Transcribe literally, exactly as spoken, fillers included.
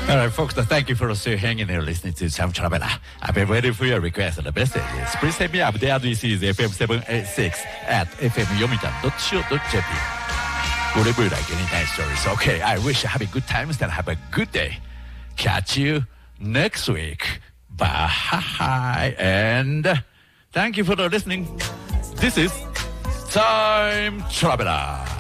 All right, folks, thank you for still hanging there listening to Time Traveler. I've been waiting for your requests and messages. Please send me up. The address is F M seven eighty-six at f m yomitan dot co dot j p. Whatever you like, any nice stories. Okay, I wish you have a good time and have a good day. Catch you next week. Bye. And thank you for listening. This is Time Traveler.